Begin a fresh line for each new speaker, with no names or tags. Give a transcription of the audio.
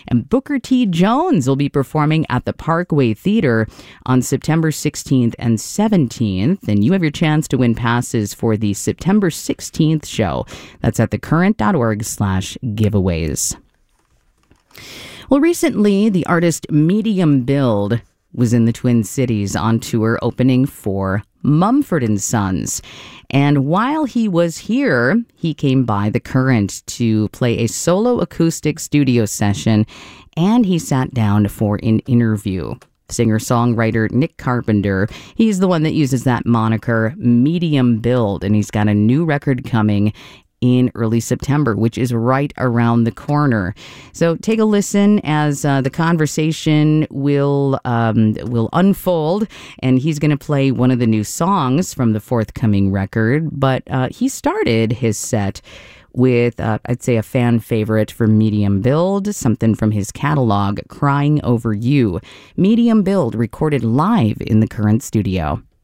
And Booker T. Jones will be performing at the Parkway Theater on September 16th and 17th. And you have your chance to win passes for the September 16th show. That's at thecurrent.org/giveaways. Well, recently, the artist Medium Build was in the Twin Cities on tour opening for Mumford & Sons. And while he was here, he came by The Current to play a solo acoustic studio session, and he sat down for an interview. Singer-songwriter Nick Carpenter, he's the one that uses that moniker, Medium Build, and he's got a new record coming in early September, which is right around the corner. So take a listen as the conversation will unfold, and he's going to play one of the new songs from the forthcoming record. But he started his set with, I'd say, a fan favorite for Medium Build, something from his catalog, Crying Over You. Medium Build recorded live in the Current studio.